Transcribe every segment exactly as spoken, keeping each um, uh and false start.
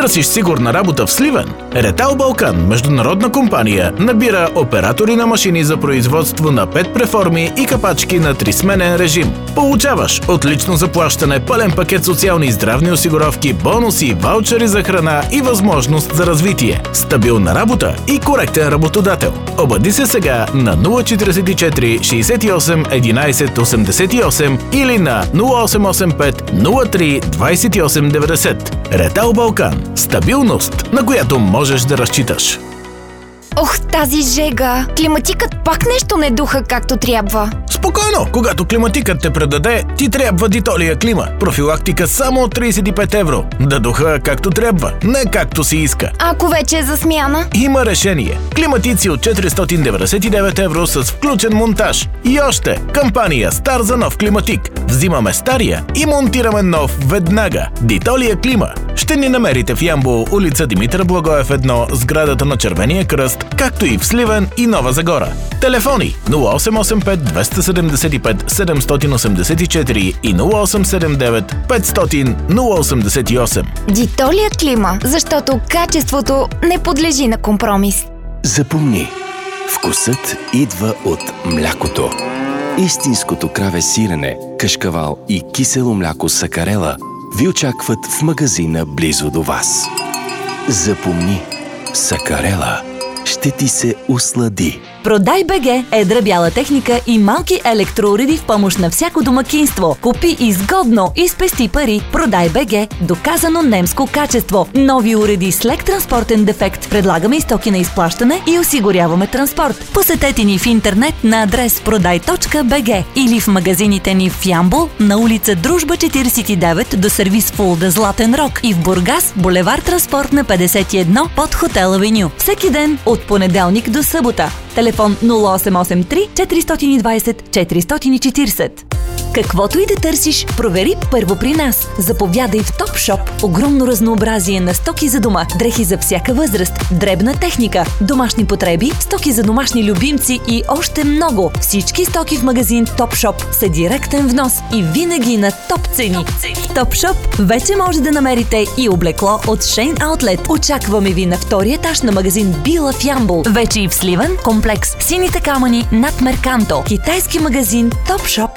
Търсиш сигурна работа в Сливен? Ретал Балкан, международна компания, набира оператори на машини за производство на пет преформи и капачки на трисменен режим. Получаваш отлично заплащане, пълен пакет социални и здравни осигуровки, бонуси, ваучери за храна и възможност за развитие. Стабилна работа и коректен работодател. Обади се сега на нула четиридесет и четири шейсет и осем единайсет осемдесет и осем или на нула осем осем пет нула три двайсет и осем деветдесет. Ретал Балкан. Стабилност, на която можеш да разчиташ. Ох, тази жега! Климатикът пак нещо не духа както трябва. Спокойно! Когато климатикът те предаде, ти трябва Дитолия Клима. Профилактика само от трийсет и пет евро. Да духа както трябва, не както си иска. Ако вече е за смяна? Има решение. Климатици от четиристотин деветдесет и девет евро с включен монтаж. И още, кампания Стар за нов климатик. Взимаме стария и монтираме нов веднага. Дитолия Клима. Ще ни намерите в Ямбол, улица Димитър Благоев едно, сградата на Червения кръст, както и в Сливен и Нова Загора. Телефони нула осем осем пет двеста седемдесет и пет седемстотин осемдесет и четири и нула осем седем девет петстотин нула осемдесет и осем. Дитолия Клима, защото качеството не подлежи на компромис. Запомни, вкусът идва от млякото. Истинското краве сирене, кашкавал и кисело мляко Сакарела ви очакват в магазина близо до вас. Запомни, Сакарела ще ти се услади. Продай БГ, едра бяла техника и малки електроуреди в помощ на всяко домакинство. Купи изгодно и спести пари. Продай БГ, доказано немско качество. Нови уреди с лек транспортен дефект. Предлагаме и стоки на изплащане и осигуряваме транспорт. Посетете ни в интернет на адрес продай точка би джи или в магазините ни в Ямбол на улица Дружба четирийсет и девет до сервис Фулда Златен Рог и в Бургас, булевар Транспорт на петдесет и едно под Хотел Авеню. Всеки ден от понеделник до събота. Телефон нула осем осем три четиристотин и двайсет четиристотин и четирийсет. Каквото и да търсиш, провери първо при нас. Заповядай в Топшоп. Огромно разнообразие на стоки за дома, дрехи за всяка възраст, дребна техника, домашни потреби, стоки за домашни любимци и още много. Всички стоки в магазин Топшоп са директен внос и винаги на топ цени. В Топшоп вече може да намерите и облекло от Шейн Аутлет. Очакваме ви на втория етаж на магазин Била в Ямбол. Вече и в Сливен комплекс Сините камъни над Мерканто. Китайски магазин Топшоп.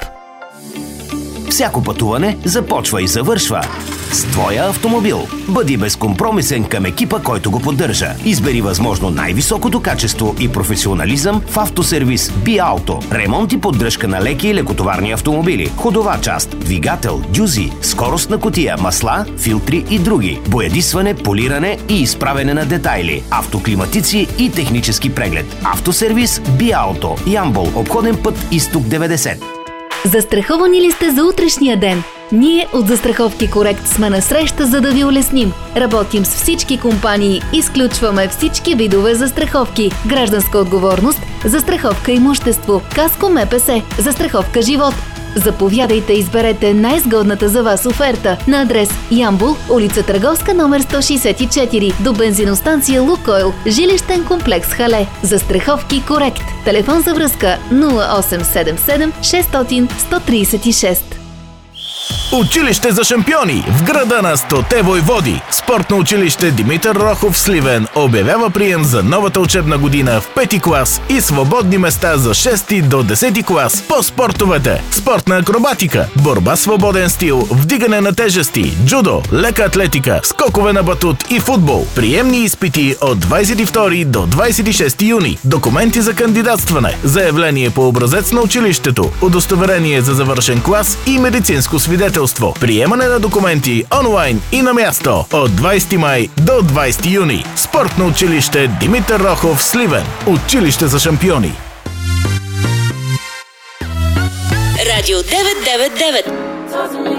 Всяко пътуване започва и завършва с твоя автомобил. Бъди безкомпромисен към екипа, който го поддържа. Избери възможно най-високото качество и професионализъм в автосервис Би-Ауто. Ремонт и поддръжка на леки и лекотоварни автомобили, ходова част, двигател, дюзи, скоростна кутия, масла, филтри и други, боядисване, полиране и изправене на детайли, автоклиматици и технически преглед. Автосервис Би-Ауто. Ямбол, обходен път Изток деветдесет. Застраховани ли сте за утрешния ден? Ние от Застраховки Корект сме на среща, за да ви улесним. Работим с всички компании, изключваме всички видове застраховки, гражданска отговорност, застраховка имущество, каско МПС, застраховка живот. Заповядайте и изберете най-изгодната за вас оферта на адрес Ямбол, улица Търговска, номер сто шейсет и четири, до бензиностанция Лукойл, жилищен комплекс Хале. Застраховки Корект. Телефон за връзка нула осем седем седем шестстотин сто трийсет и шест. Училище за шампиони в града на стоте войводи. Спортно училище Димитър Рохов Сливен обявява прием за новата учебна година в пети клас и свободни места за шести до десети клас по спортовете: спортна акробатика, борба свободен стил, вдигане на тежести, джудо, лека атлетика, скокове на батут и футбол. Приемни изпити от двайсет и втори до двайсет и шести юни. Документи за кандидатстване, заявление по образец на училището, удостоверение за завършен клас и медицинско свидетелство. Приемане на документи онлайн и на място от двайсети май до двайсети юни. Спортно училище Димитър Рохов Сливен. Училище за шампиони. Радио девет девет девет.